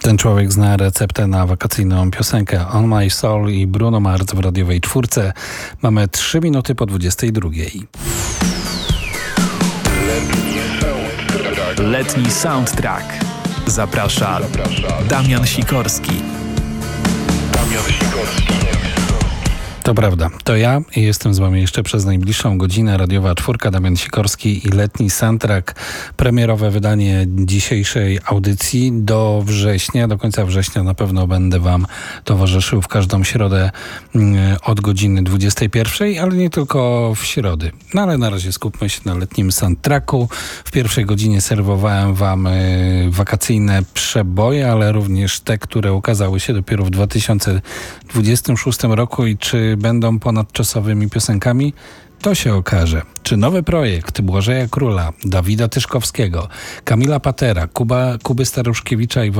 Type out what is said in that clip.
Ten człowiek zna receptę na wakacyjną piosenkę On My Soul i Bruno Mars w radiowej czwórce. Mamy 3 minuty po 22. Letni Soundtrack. Zaprasza Damian Sikorski. To prawda, to ja i jestem z wami jeszcze przez najbliższą godzinę. Radiowa czwórka, Damian Sikorski i letni soundtrack. Premierowe wydanie dzisiejszej audycji do września, do końca września na pewno będę wam towarzyszył w każdą środę od godziny 21, ale nie tylko w środy. No ale na razie skupmy się na letnim soundtracku. W pierwszej godzinie serwowałem wam wakacyjne przeboje, ale również te, które ukazały się dopiero w 2026 roku i czy będą ponadczasowymi piosenkami, to się okaże. Czy nowy projekt Błażeja Króla, Dawida Tyszkowskiego, Kamila Patera, Kuby Staruszkiewicza i